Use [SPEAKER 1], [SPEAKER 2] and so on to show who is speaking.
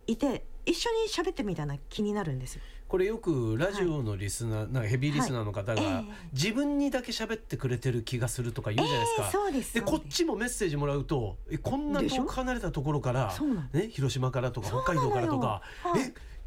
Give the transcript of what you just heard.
[SPEAKER 1] いて一緒に喋ってみたいな気になるんですよ。
[SPEAKER 2] これよくラジオのリスナー、なんかヘビーリスナーの方が、自分にだけ喋ってくれてる気がするとか言うじゃないですか。
[SPEAKER 1] そうです。
[SPEAKER 2] でこっちもメッセージもらうとこんな遠く離れたところから、ね、広島からとか北海道からとか